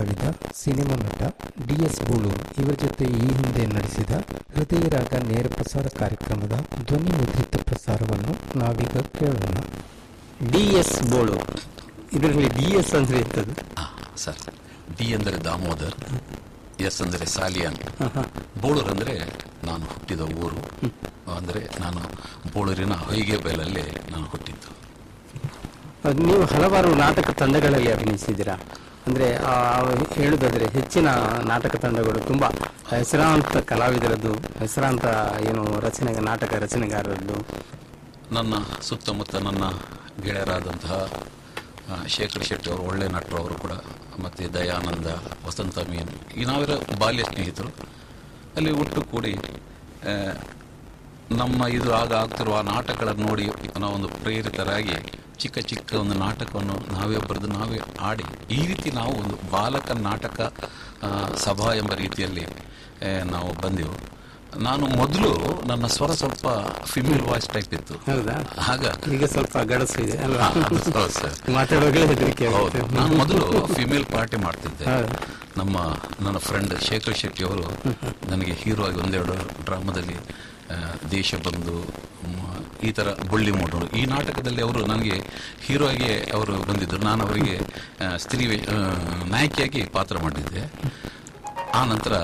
ಕಲಾವಿದ, ಸಿನಿಮಾ ನಟ DS ಬೋಳೂರು ಇವರ ಜೊತೆ ಈ ಹಿಂದೆ ನಡೆಸಿದ ಹೃದಯ ರಾಗ ನೇರ ಪ್ರಸಾರ ಕಾರ್ಯಕ್ರಮದ ಧ್ವನಿ ಮುದ್ರಿತ ಪ್ರಸಾರವನ್ನು ನಾವೀಗ ಕೇಳೋಣ. DS ಬೋಳೂರು, ಇದರಲ್ಲಿ DS ಅಂದ್ರೆ ಇರ್ತದೆ ಸರ್. ಡಿ ಅಂದರೆ ದಾಮೋದರ್, ಎಸ್ ಅಂದರೆ ಸಾಲಿಯಾನ್, ಬೋಳೂರು ಅಂದರೆ ನಾನು ಹುಟ್ಟಿದ ಊರು. ಅಂದರೆ ನಾನು ಬೋಳೂರಿನ ಹೊಯ್ಗೆ ಬೈಲಲ್ಲಿ ನಾನು ಹುಟ್ಟಿದ್ದು. ನೀವು ಹಲವಾರು ನಾಟಕ ತಂಡಗಳಲ್ಲಿ ಅಭಿನಯಿಸಿದ್ದೀರಾ. ಅಂದರೆ ಹೇಳುವುದಾದ್ರೆ ಹೆಚ್ಚಿನ ನಾಟಕ ತಂಡಗಳು ತುಂಬ ಹೆಸರಾಂತ ಕಲಾವಿದರದ್ದು, ಹೆಸರಾಂತ ನಾಟಕ ರಚನೆಗಾರರದ್ದು. ನನ್ನ ಸುತ್ತಮುತ್ತ ನನ್ನ ಗೆಳೆಯರಾದಂತಹ ಶೇಖರ್ ಶೆಟ್ಟಿ ಅವರು ಒಳ್ಳೆ ನಟರು, ಅವರು ಕೂಡ, ಮತ್ತು ದಯಾನಂದ, ವಸಂತ ಮೀನ್, ಈ ನಾವೆಲ್ಲ ಬಾಲ್ಯ ಸ್ನೇಹಿತರು. ಅಲ್ಲಿ ಒಟ್ಟು ಕೂಡಿ ನಮ್ಮ ಇದು ಆಗ್ತಿರುವ ನಾಟಕಗಳನ್ನು ನೋಡಿ ನಾವೊಂದು ಪ್ರೇರಿತರಾಗಿ ಚಿಕ್ಕ ಚಿಕ್ಕ ಒಂದು ನಾಟಕವನ್ನು ನಾವೇ ಬರೆದು ನಾವೇ ಆಡಿ, ಈ ರೀತಿ ನಾವು ಒಂದು ಬಾಲಕ ನಾಟಕ ಸಭಾ ಎಂಬ ರೀತಿಯಲ್ಲಿ ನಾವು ಬಂದೆವು. ನಾನು ಮೊದಲು ನನ್ನ ಸ್ವರ ಸ್ವಲ್ಪ ಫಿಮೇಲ್ ವಾಯ್ಸ್ ಟೈಪ್ ಇತ್ತು. ಆಗ ಈಗ ಸ್ವಲ್ಪ ಗಡಸು ಇದೆ ಅಲ್ವಾ? ಹೌದು, ನಾನು ಮೊದಲು ಫಿಮೇಲ್ ಪಾರ್ಟಿ ಮಾಡ್ತಿದ್ದೆ. ನನ್ನ ಫ್ರೆಂಡ್ ಶೇಖರ್ ಶೆಟ್ಟಿ ಅವರು ನನಗೆ ಹೀರೋ ಆಗಿ ಒಂದೆರಡು ಡ್ರಾಮಾದಲ್ಲಿ ದೇಶಬಂಧು, ಈ ಥರ ಬುಳ್ಳಿ ಮೋಟರು, ಈ ನಾಟಕದಲ್ಲಿ ಅವರು ನನಗೆ ಹೀರೋ ಆಗಿ ಅವರು ಬಂದಿದ್ದರು. ನಾನು ಅವರಿಗೆ ಸ್ತ್ರೀ ನಾಯಕಿಯಾಗಿ ಪಾತ್ರ ಮಾಡಿದ್ದೆ. ಆ ನಂತರ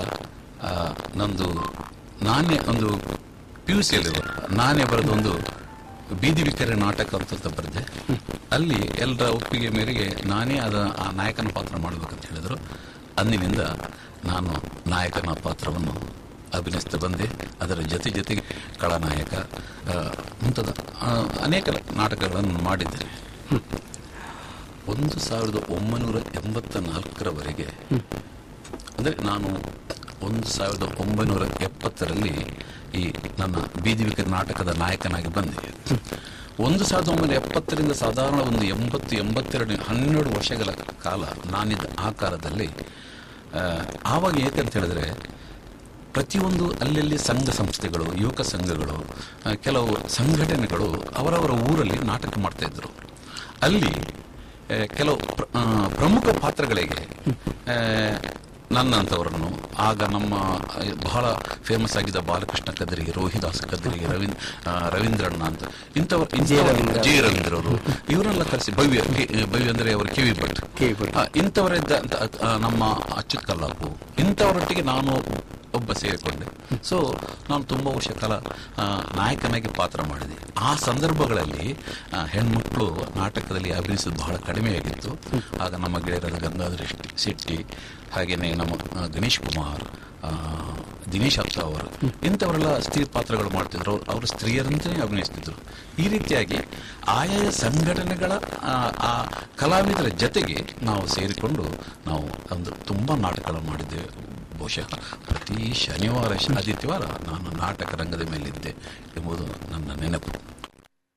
ನಾನೇ ಒಂದು PUC ನಾನೇ ಬರೆದು ಒಂದು ಬೀದಿ ವಿಕರೆ ನಾಟಕ ಅಂತ ಬರೆದೆ. ಅಲ್ಲಿ ಎಲ್ಲರ ಒಪ್ಪಿಗೆ ಮೇರೆಗೆ ನಾನೇ ಆ ನಾಯಕನ ಪಾತ್ರ ಮಾಡಬೇಕಂತ ಹೇಳಿದರು. ಅಂದಿನಿಂದ ನಾನು ನಾಯಕನ ಪಾತ್ರವನ್ನು ಅಭಿನಯಿಸ್ತಾ ಬಂದೆ. ಅದರ ಜೊತೆಗೆ ಖಳನಾಯಕ ಮುಂತಾದ ಅನೇಕ ನಾಟಕಗಳನ್ನು ಮಾಡಿದ್ದೇನೆ. 1984ರವರೆಗೆ, ಅಂದರೆ ನಾನು 1970ರಲ್ಲಿ ಈ ನನ್ನ ಬೀದಿ ವಿಕರೆ ನಾಟಕದ ನಾಯಕನಾಗಿ ಬಂದೆ. 1970ರಿಂದ ಸಾಧಾರಣ ಒಂದು 80-82 12 ವರ್ಷಗಳ ಕಾಲ ನಾನಿದ್ದ ಆ ಕಾಲದಲ್ಲಿ ಆವಾಗ ಏಕಂತ ಹೇಳಿದ್ರೆ ಪ್ರತಿಯೊಂದು ಅಲ್ಲಲ್ಲಿ ಸಂಘ ಸಂಸ್ಥೆಗಳು, ಯುವಕ ಸಂಘಗಳು, ಕೆಲವು ಸಂಘಟನೆಗಳು ಅವರವರ ಊರಲ್ಲಿ ನಾಟಕ ಮಾಡ್ತಾ ಇದ್ರು. ಅಲ್ಲಿ ಕೆಲವು ಪ್ರಮುಖ ಪಾತ್ರಗಳಿಗೆ ನನ್ನಂಥವರನ್ನು, ಆಗ ನಮ್ಮ ಬಹಳ ಫೇಮಸ್ ಆಗಿದ್ದ ಬಾಲಕೃಷ್ಣ ಕದ್ರಿಗೆ, ರೋಹಿದಾಸ್ ಕದ್ರಿಗೆ, ರವೀಂದ್ರಣ್ಣ ಅಂತ ಇಂಥವ್ರು, ಜೆ ರವೀಂದ್ರ ಅವರು, ಇವರೆಲ್ಲ ಕರೆಸಿ, ಭವ್ಯ ಅಂದರೆ ಅವರು KV ಭಟ್, ಇಂಥವರಿದ್ದ ನಮ್ಮ ಅಚ್ಯುತ್ ಕಲ್ಲಾಪು, ಇಂಥವರೊಟ್ಟಿಗೆ ನಾನು ಒಬ್ಬ ಸೇರಿಕೊಂಡೆ. ಸೊ ನಾನು ತುಂಬ ವರ್ಷ ಕಾಲ ನಾಯಕನಾಗಿ ಪಾತ್ರ ಮಾಡಿದೆ. ಆ ಸಂದರ್ಭಗಳಲ್ಲಿ ಹೆಣ್ಮಕ್ಳು ನಾಟಕದಲ್ಲಿ ಅಭಿನಯಿಸೋದು ಬಹಳ ಕಡಿಮೆಯಾಗಿತ್ತು. ಆಗ ನಮ್ಮ ಗೆಳೆಯರಾದ ಗಂಗಾಧರ ಶೆಟ್ಟಿ, ಹಾಗೆಯೇ ನಮ್ಮ ಗಣೇಶ್ ಕುಮಾರ್, ದಿನೇಶ್ ಅತ್ತ ಅವರು, ಇಂಥವರೆಲ್ಲ ಸ್ತ್ರೀ ಪಾತ್ರಗಳು ಮಾಡ್ತಿದ್ರು. ಅವರು ಸ್ತ್ರೀಯರಂತೆ ಅಭಿನಯಿಸ್ತಿದ್ರು. ಈ ರೀತಿಯಾಗಿ ಆಯಾಯ ಸಂಘಟನೆಗಳ ಆ ಕಲಾವಿದರ ಜೊತೆಗೆ ನಾವು ಸೇರಿಕೊಂಡು ನಾವು ಒಂದು ತುಂಬ ನಾಟಕಗಳನ್ನು ಮಾಡಿದ್ದೇವೆ. ಬಹುಶಃ ಪ್ರತಿ ಶನಿವಾರ ಆದಿತ್ಯವಾರ ನಾನು ನಾಟಕ ರಂಗದ ಮೇಲಿದ್ದೆ ಎಂಬುದು ನನ್ನ ನೆನಪು.